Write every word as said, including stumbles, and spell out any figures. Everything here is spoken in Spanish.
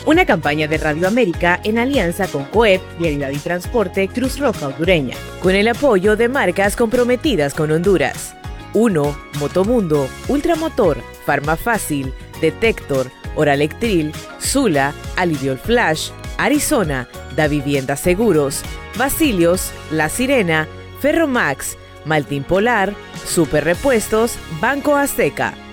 Una campaña de Radio América en alianza con COEP, Vialidad y Transporte, Cruz Roja Hondureña, con el apoyo de marcas comprometidas con Honduras. uno. Motomundo, Ultramotor, Farmafácil, Detector, Oralectril, Zula, Aliviol Flash, Arizona, Da Vivienda Seguros, Basilios, La Sirena, Ferromax, Maltin Polar, Super Repuestos, Banco Azteca.